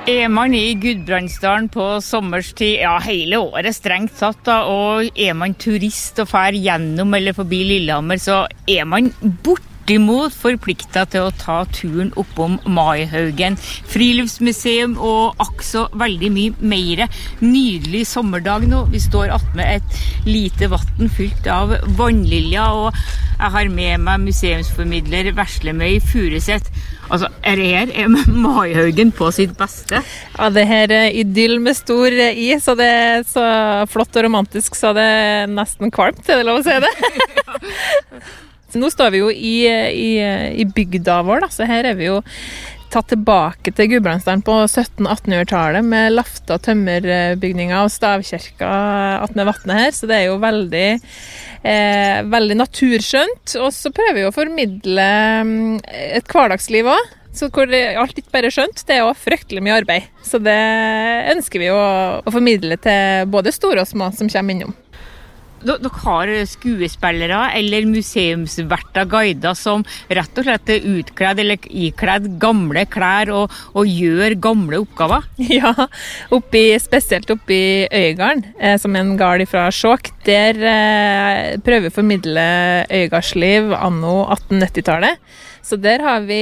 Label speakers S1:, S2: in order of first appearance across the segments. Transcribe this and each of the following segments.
S1: Man I Gudbrandsdalen på sommerstid, ja hele året strengt satt da, og man turist og fær gjennom eller forbi Lillehammer, så man bortimot forpliktet til å ta turen oppom Maihaugen, friluftsmuseum og akso veldig mye mer. Nydelig sommerdag nå, vi står attmed et lite vatten fylt av vannlilja, og jeg har med meg museumsformidler Veslemøy Furuset. Altså, det her Maihaugen på sitt beste?
S2: Ja, det her idyll med stor I, så det så flott og romantisk, så det nesten kvalmt, det lov å si det. Så nå står vi jo i bygda vår, da, så her vi jo tatt tilbake til Gudbrandsdalen på 1700-1800-tallet med lafta tømmerbygninger og stavkirka attmed vattnet her, så det jo veldig naturskjønt, og så prøver vi å formidle et hverdagsliv også, så hvor alt ikke bare skjønt, det jo fryktelig mye arbeid, så det ønsker vi å formidle til både store og små som kommer innom.
S1: Dere har skuespillere eller museumsverter guider som rett og slett utkledd eller ikledd gamle klær og gjør gamle oppgaver?
S2: Ja, spesielt oppi Øygarden, som en gard fra Skjåk, der prøver vi å formidle øygardsliv anno 1890-tallet. Så der har vi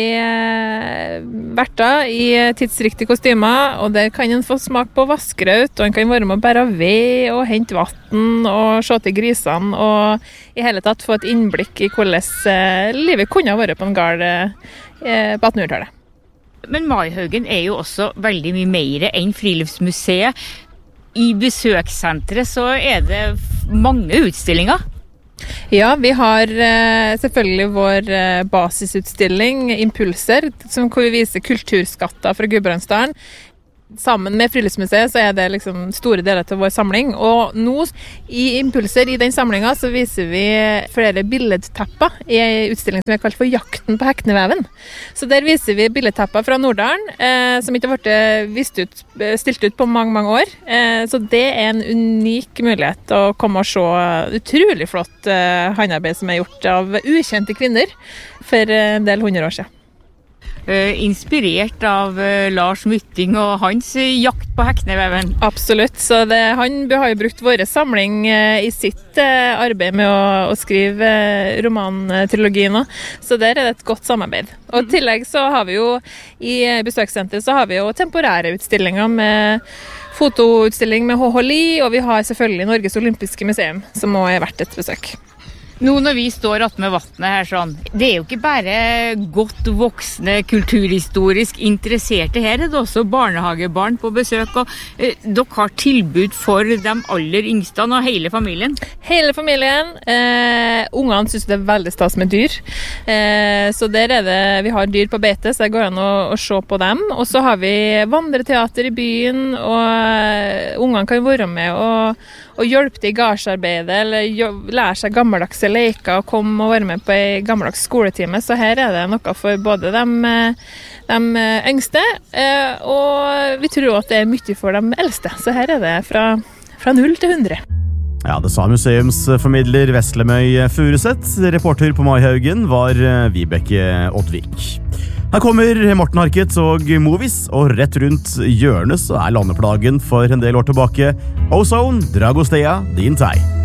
S2: verter i tidsriktige kostymer, og der kan en få smak på vaskraut, og en kan være med å bære ved og hente vatten og se til grisene, og i hele tatt få et innblikk i hvordan livet kunne ha vært på en gard på 1800-tallet.
S1: Men Maihaugen jo også veldig mye mer enn friluftsmuseet. I besøkssenteret så det mange utstillinger.
S2: Ja, vi har selvfølgelig vår basisutstilling Impulser, hvor vi viser kulturskatter fra Gudbrandsdalen. Sammen med Friluftsmuseet så det liksom store deler til vår samling, og nå i Impulser i den samlingen så viser vi flere billedtepper i en utstilling som kalt for Jakten på Hekneveven. Så der viser vi billedtepper fra Nordalen som ikke har vært stilt ut på mange år, så det en unik mulighet å komme og se utrolig flott håndarbeid som gjort av ukjente kvinner for en del 100 år siden.
S1: Inspirert av Lars Mytting og hans jakt på Hekneveven.
S2: Absolutt, så han har jo brukt våre samling i sitt arbeid med å skrive romantrilogien, så der det et godt samarbeid. Og i tillegg så har vi jo i besøkssenteret så har vi jo temporære utstillinger med fotoutstilling med H.H. Lie, og vi har selvfølgelig Norges Olympiske Museum, som også verdt et besøk.
S1: Nå når vi står attmed vattnet her sånn, det jo ikke bare godt voksne, kulturhistorisk interesserte her, det også barnehagebarn på besøk, og dere har tilbud for de aller yngste og hele familien? Hele familien.
S2: Ungene synes det veldig stas med dyr, så der det, vi har dyr på beite, så det går an å se på dem, og så har vi vandreteater i byen, og ungene kan være med og hjelpe til i gardsarbeidet, eller lære seg gammeldagse leker og komme og være med på en gammeldags skoletime, så her det noe for både de yngste, og vi tror at det mye for de eldste, så her det fra 0 til 100.
S3: Ja, det sa museumsformidler Veslemøy Furuset. Reporter på Maihaugen var Vibeke Oddvik. Her kommer Morten Harket og Movies, og rett rundt hjørnet så landeplagen for en del år tilbake Ozone, Dragostea, Din Tei.